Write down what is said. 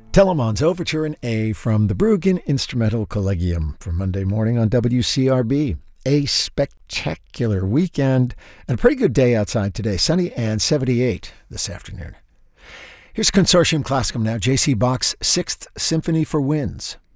Telemann's Overture in A from the Bruggen Instrumental Collegium for Monday morning on WCRB. A spectacular weekend and a pretty good day outside today. Sunny and 78 this afternoon. Here's Consortium Classicum now. J.C. Bach's Sixth Symphony for Winds.